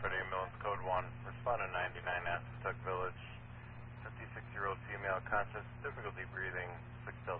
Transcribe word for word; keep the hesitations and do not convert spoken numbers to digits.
Freddy Mills, Code one. Respond to ninety-nine Aspetuck Village. fifty-six-year-old female, conscious, difficulty breathing, six